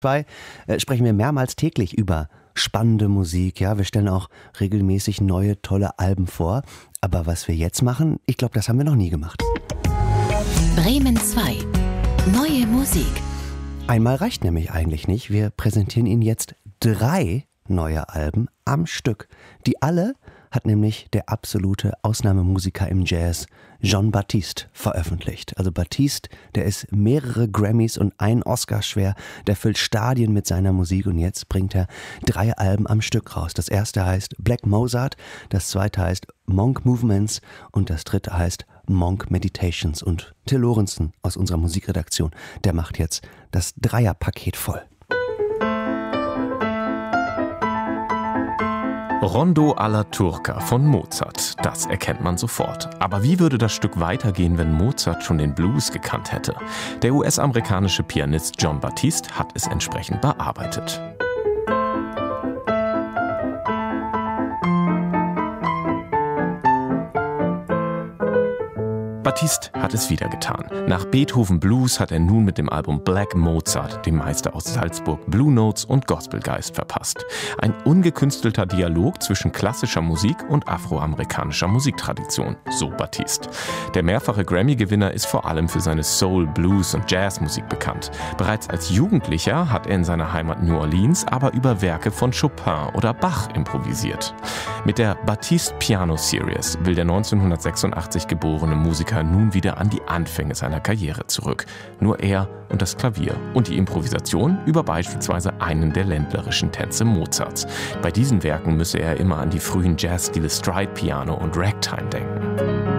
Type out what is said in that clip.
Sprechen wir mehrmals täglich über spannende Musik. Ja, wir stellen auch regelmäßig neue, tolle Alben vor. Aber was wir jetzt machen, ich glaube, das haben wir noch nie gemacht. Bremen 2. Neue Musik. Einmal reicht nämlich eigentlich nicht. Wir präsentieren Ihnen jetzt 3 neue Alben am Stück. Die alle hat nämlich der absolute Ausnahmemusiker im Jazz, Jon Batiste, veröffentlicht. Also Batiste, der ist mehrere Grammys und einen Oscar schwer, der füllt Stadien mit seiner Musik und jetzt bringt er 3 Alben am Stück raus. Das erste heißt Black Mozart, das zweite heißt Monk Movements und das dritte heißt Monk Meditations. Und Till Lorenzen aus unserer Musikredaktion, der macht jetzt das Dreierpaket voll. Rondo alla Turca von Mozart, das erkennt man sofort. Aber wie würde das Stück weitergehen, wenn Mozart schon den Blues gekannt hätte? Der US-amerikanische Pianist Jon Batiste hat es entsprechend bearbeitet. Batiste hat es wieder getan. Nach Beethoven Blues hat er nun mit dem Album Black Mozart dem Meister aus Salzburg Blue Notes und Gospelgeist verpasst. Ein ungekünstelter Dialog zwischen klassischer Musik und afroamerikanischer Musiktradition, so Batiste. Der mehrfache Grammy-Gewinner ist vor allem für seine Soul-, Blues- und Jazzmusik bekannt. Bereits als Jugendlicher hat er in seiner Heimat New Orleans aber über Werke von Chopin oder Bach improvisiert. Mit der Batiste Piano Series will der 1986 geborene Musiker nun wieder an die Anfänge seiner Karriere zurück. Nur er und das Klavier und die Improvisation über beispielsweise einen der ländlerischen Tänze Mozarts. Bei diesen Werken müsse er immer an die frühen Jazzstile Stride Piano und Ragtime denken.